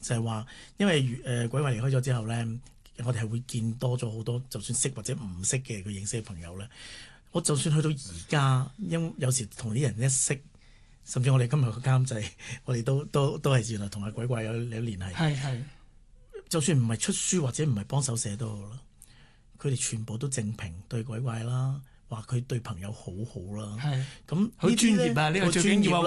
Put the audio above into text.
就係話，因為鬼怪離開咗之後咧，我哋係會見多咗好多，就算識或者唔識嘅佢認識嘅朋友咧。我就算去到而家，因有時同啲人一識，甚至我哋今日個監製，我哋都係原來同阿鬼怪有聯繫。 係。 就算唔係出書或者唔係幫手寫都好啦，佢哋全部都正評對鬼怪啦，話佢對朋友好好啦。 係咁好專業啊！呢個最緊要啊！